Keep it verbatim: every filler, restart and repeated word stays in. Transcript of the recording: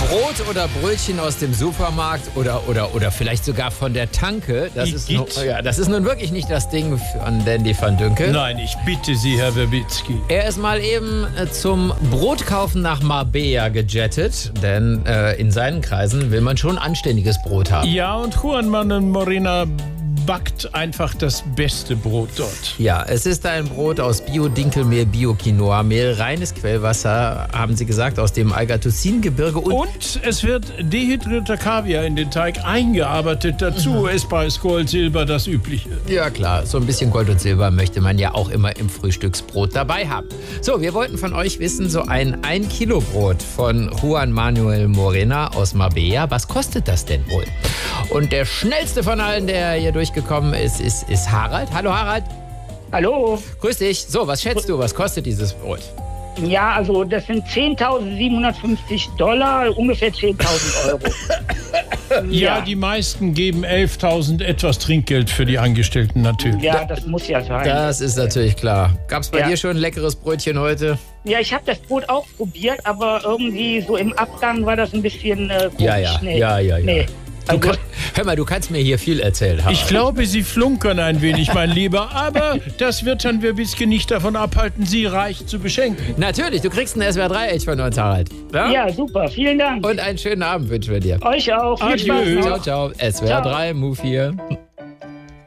Brot oder Brötchen aus dem Supermarkt oder, oder, oder vielleicht sogar von der Tanke. Das ist, nun, ja, das ist nun wirklich nicht das Ding von Dandy van Dünkel. Nein, ich bitte Sie, Herr Werbitzky. Er ist mal eben äh, zum Brotkaufen nach Marbella gejettet, denn äh, in seinen Kreisen will man schon anständiges Brot haben. Ja, und Juan Manuel Morena backt einfach das beste Brot dort. Ja, es ist ein Brot aus Bio-Dinkelmehl, Bio-Quinoa-Mehl, reines Quellwasser, haben sie gesagt, aus dem Algatusin-Gebirge. Und, und es wird dehydrierter Kaviar in den Teig eingearbeitet. Dazu mhm. Esspreis, Gold, Silber, das Übliche. Ja klar, so ein bisschen Gold und Silber möchte man ja auch immer im Frühstücksbrot dabei haben. So, wir wollten von euch wissen, so ein ein Kilo Brot von Juan Manuel Morena aus Marbella, was kostet das denn wohl? Und der schnellste von allen, der hier durchgekommen ist, ist, ist Harald. Hallo Harald. Hallo. Grüß dich. So, was schätzt du, was kostet dieses Brot? Ja, also das sind zehntausendsiebenhundertfünfzig Dollar, ungefähr zehntausend Euro. Ja, ja, die meisten geben elftausend etwas Trinkgeld für die Angestellten natürlich. Ja, das muss ja sein. Das ist natürlich klar. Gab es bei ja. dir schon ein leckeres Brötchen heute? Ja, ich habe das Brot auch probiert, aber irgendwie so im Abgang war das ein bisschen äh, komisch. Ja, ja, nee. ja, ja, ja. Nee. Du Also, kann, hör mal, du kannst mir hier viel erzählen, Harald. Ich glaube, Sie flunkern ein wenig, mein Lieber, aber das wird Herrn Werbitzky nicht davon abhalten, Sie reich zu beschenken. Natürlich, du kriegst ein S W R drei Edge von uns, Harald. Ja? ja, super, vielen Dank. Und einen schönen Abend wünschen wir dir. Euch auch, viel Adieu. Spaß noch. Ciao, ciao. S W R drei, Move hier.